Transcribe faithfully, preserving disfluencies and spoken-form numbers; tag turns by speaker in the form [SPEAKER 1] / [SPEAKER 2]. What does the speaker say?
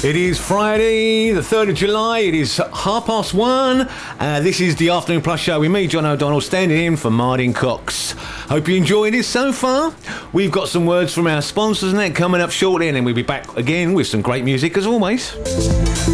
[SPEAKER 1] It is Friday, the third of July. It is half past one. Uh, this is the Afternoon Plus show with me, John O'Donnell, standing in for Martin Cox. Hope you enjoyed it so far. We've got some words from our sponsors and that coming up shortly, and then we'll be back again with some great music as always.